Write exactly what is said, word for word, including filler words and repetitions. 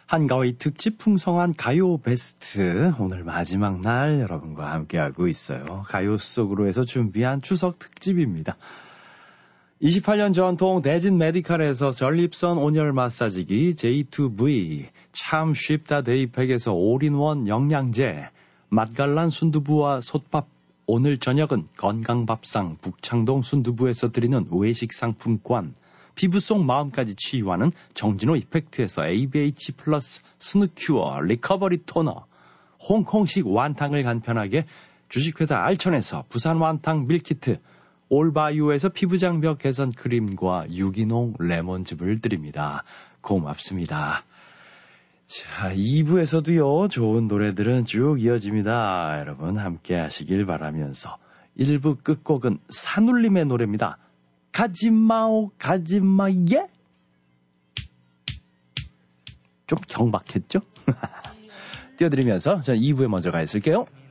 한가위 특집 풍성한 가요 베스트 오늘 마지막 날 여러분과 함께하고 있어요. 가요 속으로 해서 준비한 추석 특집입니다. 이십팔 년 전통 대진 메디칼에서 전립선 온열 마사지기 제이 투 브이, 참 쉽다 데이팩에서 올인원 영양제, 맛깔난 순두부와 솥밥, 오늘 저녁은 건강밥상 북창동 순두부에서 드리는 외식 상품권, 피부 속 마음까지 치유하는 정진호 이펙트에서 에이비에이치 플러스 스누큐어 리커버리 토너, 홍콩식 완탕을 간편하게 주식회사 알천에서 부산 완탕 밀키트, 올바이오에서 피부장벽 개선 크림과 유기농 레몬즙을 드립니다. 고맙습니다. 자, 이 부에서도요, 좋은 노래들은 쭉 이어집니다. 여러분 함께 하시길 바라면서 일 부 끝곡은 산울림의 노래입니다. 가지마오 가지마 예? 좀 경박했죠? 띄워드리면서 저는 이 부에 먼저 가 있을게요.